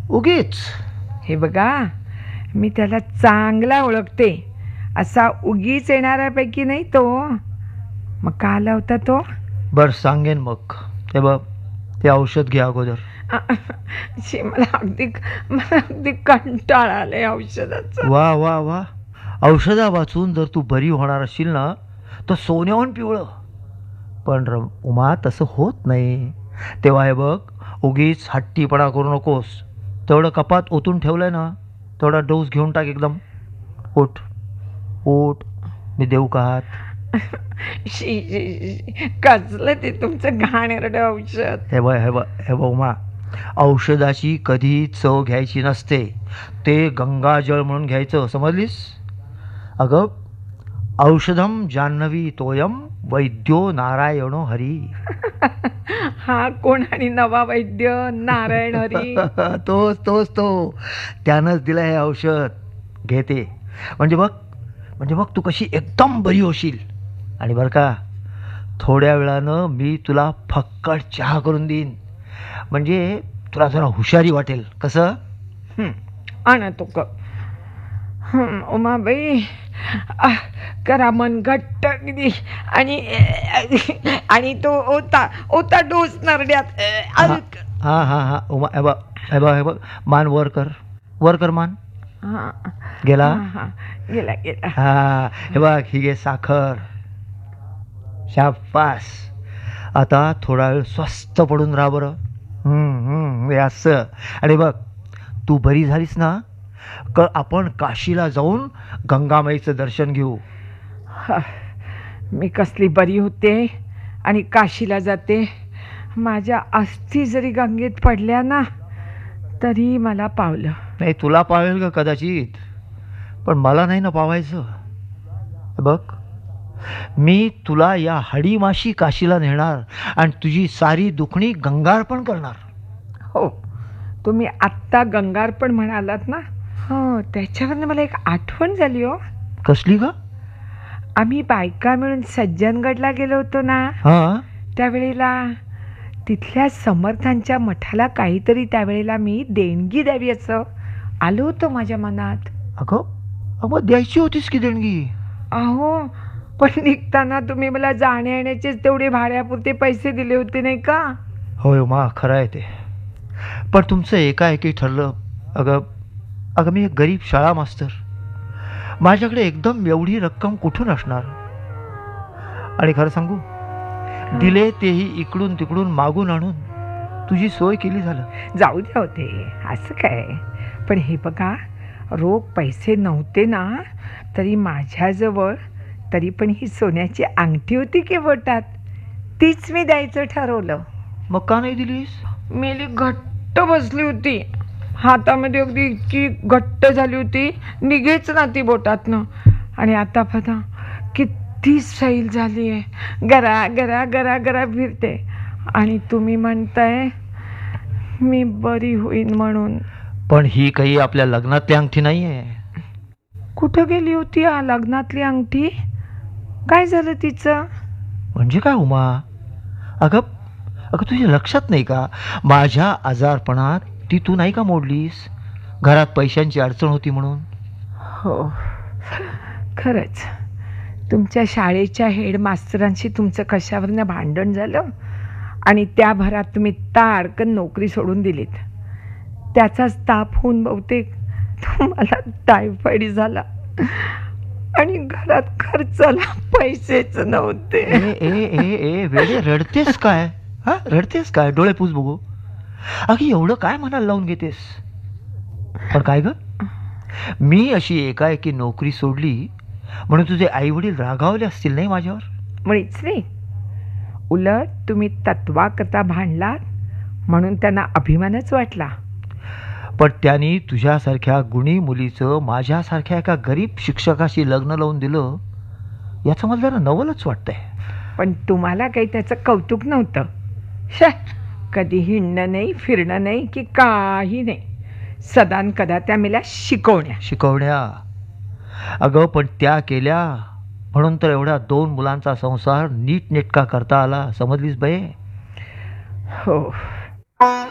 उगीच. हे बघा, मी त्याला चांगला ओळखते. असा उगीच येणाऱ्यापैकी नाही तो. मग का आला होता तो? बर सांगेन मग. हे बघ, ते औषध घ्या अगोदर. मला अगदी कंटाळा आलाय औषधाचा. वा वा वा, औषधा वाचून जर तू बरी होणार असशील ना तर सोन्याहून पिवळं. पण उमा, तसं होत नाही. तेव्हा हे बघ, उगीच हट्टीपणा करू नकोस. तेवढं कपात ओतून ठेवलंय ना, तेवढा डोस घेऊन टाक एकदम. ओठ ओठ, मी देऊ का हात? कसलं ते तुमचं घाणेरडं औषध. हे बघ हे बघ हे बघ उमा, औषधाची कधी चव घ्यायची नसते. ते गंगाजळ म्हणून घ्यायचं, समजलीस? अगं, औषधम जान्हवी तोयम वैद्यो नारायणो हरी. हा कोण आणि नवा वैद्य नारायण हरी? तोच तोच तो. त्यानंच दिलं हे औषध. घेते म्हणजे बघ तू कशी एकदम बरी होशील. आणि बरं का, थोड्या वेळानं मी तुला फक्कट चहा करून देईन. म्हणजे तुला जरा हुशारी वाटेल. कसं? आण तो कप. उमाबाई, करा मन घट्ट अगदी. आणि तो ओता डोस नरड्यात. हा हा हा उमा, हे बघ मान वर कर मान. गेला गेला. हा, हे बघ, ही घे साखर. शाबास. आता थोडा वेळ स्वस्थ पडून राहा बरं. असं. आणि बघ, तू बरी झालीस ना, आपण काशीला जाऊन गंगामाईचं दर्शन घेऊ. मी कसली बरी होते आणि काशीला जाते. माझ्या अस्थी जरी गंगेत पडल्या ना तरी मला पावलं नाही. तुला पावेल का कदाचित, पण मला नाही ना पावायचं. बघ, मी तुला या हडीमाशी काशीला नेणार आणि तुझी सारी दुखणी गंगार्पण करणार. हो, तुम्ही आत्ता गंगार्पण म्हणालात ना, हो, त्याच्यावरनं मला एक आठवण झाली. हो. कसली का? आम्ही बायका मिळून सज्जनगडला गेलो होतो ना, त्यावेळेला तिथल्या समर्थांच्या मठाला काहीतरी त्यावेळेला मी देणगी द्यावी असं आलो होतं माझ्या मनात. अगं द्यायची होतीस की देणगी? अहो, पण निघताना तुम्ही मला जाण्या येण्याचेच तेवढे भाड्यापुरते पैसे दिले होते नाही का? होय मा, खरं आहे ते. पण तुमचं एकाएकी ठरलं. अगं मी एक गरीब शाळा मास्तर. माझ्याकडे एकदम एवढी रक्कम कुठून असणार? आणि खरं सांगू, दिले तेही इकडून तिकडून मागून आणून तुझी सोय केली. झालं. जाऊ द्या होते, असं काय. पण हे बघा, रोख पैसे नव्हते ना तरी माझ्याजवळ तरी पण ही सोन्याची अंगठी होती की बोटात, तीच मी द्यायचं ठरवलं. मग का नाही दिलीस? मेली घट्ट बसली होती हातामध्ये, अगदी इतकी घट्ट झाली होती, निघेच ना ती बोटातनं. आणि आता बघा किती सैल झाली आहे, गरा गरा गरा गरा फिरते. आणि तुम्ही म्हणताय मी बरी होईन म्हणून. पण ही काही आपल्या लग्नातली अंगठी नाहीये. कुठं गेली होती लग्नातली अंगठी? काय झालं तिचं? म्हणजे काय उमा? अगं तुझ्या लक्षात नाही का, माझ्या आजारपणात ती तू नाही का मोडलीस? घरात पैशांची अडचण होती म्हणून. हो, खरंच. तुमच्या शाळेच्या हेडमास्तरांशी तुमचं कशावरनं भांडण झालं आणि त्या भरात तुम्ही ताडकन नोकरी सोडून दिलीत. त्याचाच ताप होऊन बहुतेक तुम्हाला टायफॉइड झाला आणि घरात खर्चाला पैसेच नव्हते. वेळे, रडतेस काय? रडतेस काय? डोळे पूस बघू. अगं एवढं काय मनाला लावून घेतेस? पण काय ग, मी अशी एकाएकी नोकरी सोडली म्हणून तुझे आई वडील रागावले असतील नाही माझ्यावर? मुळीच नाही. उलट तुम्ही तत्वाकरता भांडलात म्हणून त्यांना अभिमानच वाटला. पण त्यांनी तुझ्यासारख्या गुणी मुलीचं माझ्यासारख्या एका गरीब शिक्षकाशी लग्न लावून दिलं, याचं मला जरा नवलच वाटतंय. पण तुम्हाला काही त्याचं कौतुक नव्हतं. कधी हिंडणं नाही, फिरणं नाही की काही नाही. सदान कदा त्या मेल्या शिकवण्या. अगं पण त्या केल्या म्हणून तर एवढ्या 2 मुलांचा संसार नीटनेटका करता आला, समजलीस बाई? हो.